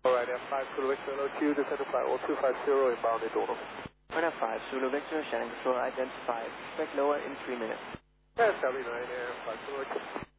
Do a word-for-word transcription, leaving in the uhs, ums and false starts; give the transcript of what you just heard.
Alright, F five, Zulu Victor, oh two, descend to flight one two five zero, inbound at Dono. Radar five, Zulu Victor, Shannon Control identified. Expect lower in three minutes. Yeah, seven nine, F five, Zulu Victor.